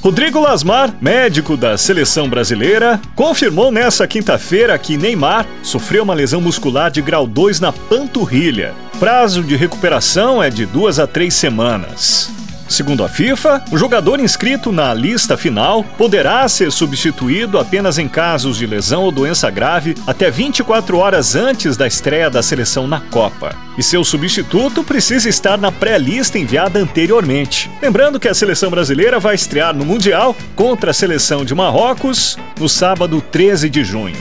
Rodrigo Lasmar, médico da seleção brasileira, confirmou nesta quinta-feira que Neymar sofreu uma lesão muscular de grau 2 na panturrilha. Prazo de recuperação é de 2 a 3 semanas. Segundo a FIFA, o jogador inscrito na lista final poderá ser substituído apenas em casos de lesão ou doença grave até 24 horas antes da estreia da seleção na Copa. E seu substituto precisa estar na pré-lista enviada anteriormente. Lembrando que a seleção brasileira vai estrear no Mundial contra a seleção de Marrocos no sábado 13 de junho.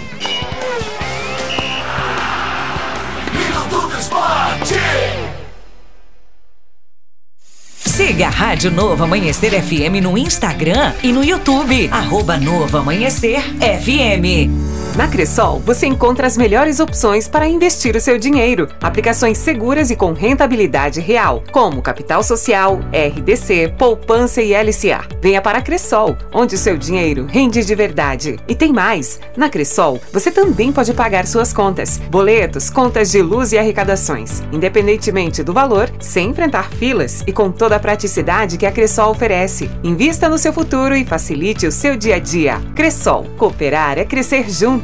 Siga a Rádio Novo Amanhecer FM no Instagram e no YouTube, @Novo Amanhecer FM. Na Cressol, você encontra as melhores opções para investir o seu dinheiro. Aplicações seguras e com rentabilidade real, como Capital Social, RDC, Poupança e LCA. Venha para a Cressol, onde o seu dinheiro rende de verdade. E tem mais! Na Cressol, você também pode pagar suas contas, boletos, contas de luz e arrecadações, independentemente do valor, sem enfrentar filas e com toda a praticidade que a Cressol oferece. Invista no seu futuro e facilite o seu dia a dia. Cressol, cooperar é crescer junto.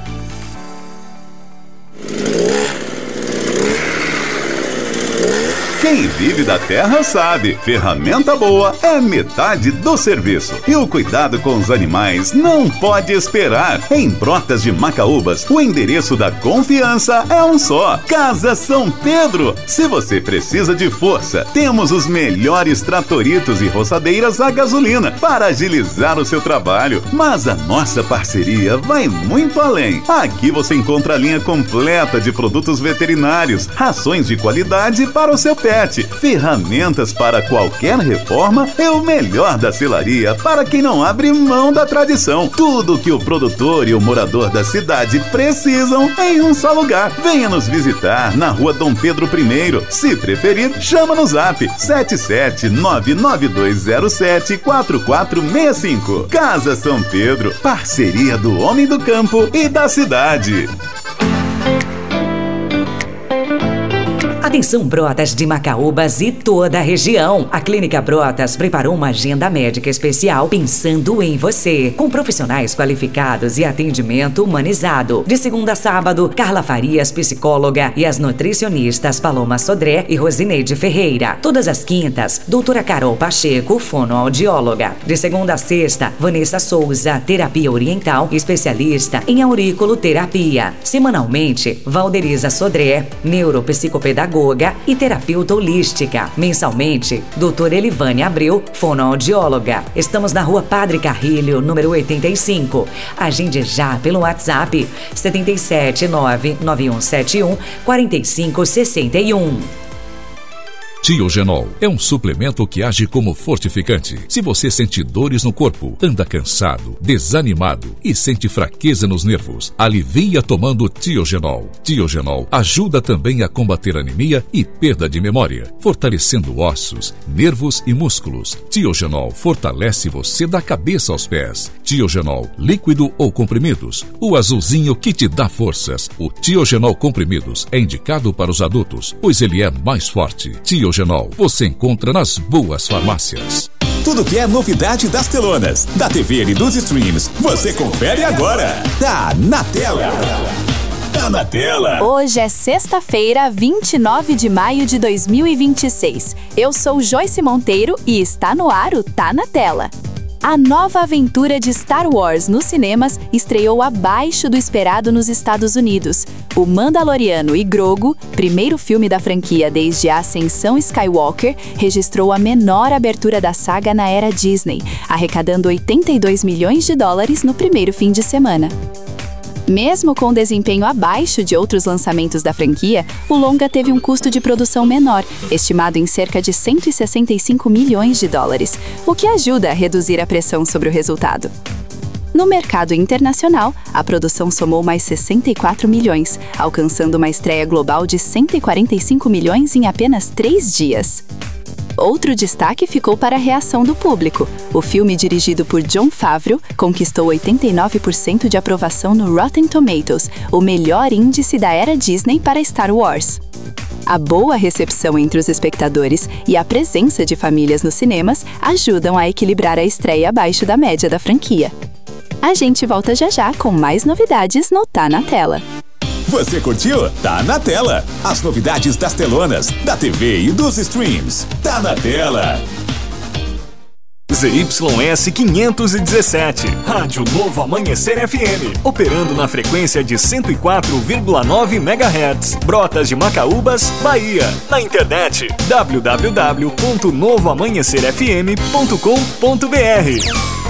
Quem vive da terra sabe, ferramenta boa é metade do serviço. E o cuidado com os animais não pode esperar. Em Brotas de Macaúbas, o endereço da confiança é um só: Casa São Pedro. Se você precisa de força, temos os melhores tratoritos e roçadeiras a gasolina para agilizar o seu trabalho. Mas a nossa parceria vai muito além. Aqui você encontra a linha completa de produtos veterinários, rações de qualidade para o seu pet, ferramentas para qualquer reforma e o melhor da selaria para quem não abre mão da tradição. Tudo que o produtor e o morador da cidade precisam em um só lugar. Venha nos visitar na Rua Dom Pedro I. Se preferir, chama no zap 77992074465. Casa São Pedro, parceria do homem do campo e da cidade. Atenção, Brotas de Macaúbas e toda a região. A Clínica Brotas preparou uma agenda médica especial pensando em você, com profissionais qualificados e atendimento humanizado. De segunda a sábado, Carla Farias, psicóloga, e as nutricionistas Paloma Sodré e Rosineide Ferreira. Todas as quintas, doutora Carol Pacheco, fonoaudióloga. De segunda a sexta, Vanessa Souza, terapia oriental, especialista em auriculoterapia. Semanalmente, Valderiza Sodré, neuropsicopedagoga e terapeuta holística. Mensalmente, doutora Elivane Abreu, fonoaudióloga. Estamos na Rua Padre Carrilho, número 85. Agende já pelo WhatsApp 77991714561. Tiogenol é um suplemento que age como fortificante. Se você sente dores no corpo, anda cansado, desanimado e sente fraqueza nos nervos, alivia tomando Tiogenol. Tiogenol ajuda também a combater anemia e perda de memória, fortalecendo ossos, nervos e músculos. Tiogenol fortalece você da cabeça aos pés. Tiogenol, líquido ou comprimidos, o azulzinho que te dá forças. O Tiogenol comprimidos é indicado para os adultos, pois ele é mais forte. Tiogenol você encontra nas boas farmácias. Tudo que é novidade das telonas, da TV e dos streams, você confere agora. Tá na tela. Tá na tela. Hoje é sexta-feira, 29 de maio de 2026. Eu sou Joyce Monteiro e está no ar o Tá na Tela. A nova aventura de Star Wars nos cinemas estreou abaixo do esperado nos Estados Unidos. O Mandaloriano e Grogu, primeiro filme da franquia desde a Ascensão Skywalker, registrou a menor abertura da saga na era Disney, arrecadando $82 milhões no primeiro fim de semana. Mesmo com desempenho abaixo de outros lançamentos da franquia, o longa teve um custo de produção menor, estimado em cerca de $165 milhões, o que ajuda a reduzir a pressão sobre o resultado. No mercado internacional, a produção somou mais 64 milhões, alcançando uma estreia global de 145 milhões em apenas 3 dias. Outro destaque ficou para a reação do público. O filme, dirigido por Jon Favreau, conquistou 89% de aprovação no Rotten Tomatoes, o melhor índice da era Disney para Star Wars. A boa recepção entre os espectadores e a presença de famílias nos cinemas ajudam a equilibrar a estreia abaixo da média da franquia. A gente volta já já com mais novidades no Tá na Tela. Você curtiu? Tá na tela. As novidades das telonas, da TV e dos streams. Tá na tela. ZYS 517, Rádio Novo Amanhecer FM, operando na frequência de 104,9 MHz, Brotas de Macaúbas, Bahia. Na internet, www.novoamanhecerfm.com.br.